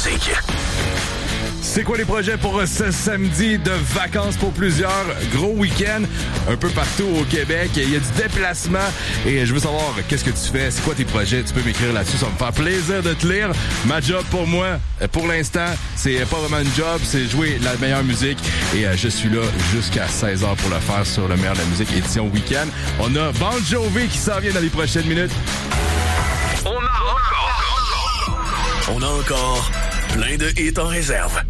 musique. C'est quoi les projets pour ce samedi de vacances pour plusieurs? Gros week-end un peu partout au Québec. Il y a du déplacement et je veux savoir qu'est-ce que tu fais, c'est quoi tes projets? Tu peux m'écrire là-dessus, ça va me faire plaisir de te lire. Ma job pour moi, pour l'instant, c'est pas vraiment une job, c'est jouer la meilleure musique et je suis là jusqu'à 16h pour le faire sur le meilleur de la musique édition week-end. On a Bon Jovi qui s'en vient dans les prochaines minutes. On a encore plein de hits en réserve.